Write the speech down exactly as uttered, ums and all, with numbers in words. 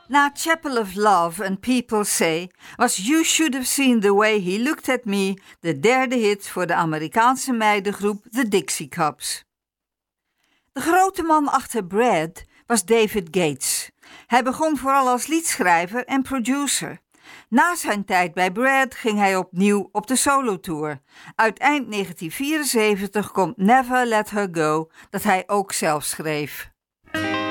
Na Chapel of Love and People Say was You Should Have Seen the Way He Looked at Me de derde hit voor de Amerikaanse meidengroep The Dixie Cups. De grote man achter Brad was David Gates. Hij begon vooral als liedschrijver en producer. Na zijn tijd bij Brad ging hij opnieuw op de solotour. Uit eind negentien vierenzeventig komt Never Let Her Go, dat hij ook zelf schreef.